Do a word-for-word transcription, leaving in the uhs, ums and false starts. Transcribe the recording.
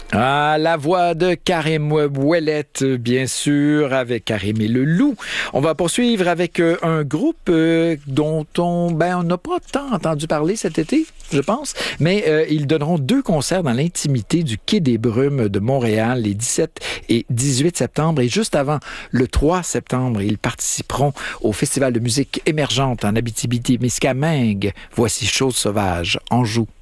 Ah, la voix de Karim Ouellet, bien sûr, avec Karim et le Loup. On va poursuivre avec euh, un groupe euh, dont on ben on n'a pas tant entendu parler cet été, je pense, mais euh, ils donneront deux concerts dans l'intimité du Quai des Brumes de Montréal les dix-sept et dix-huit septembre. Et juste avant, le trois septembre, ils participeront au Festival de musique émergente en Abitibi-Témiscamingue. Voici Chose sauvage, Anjou.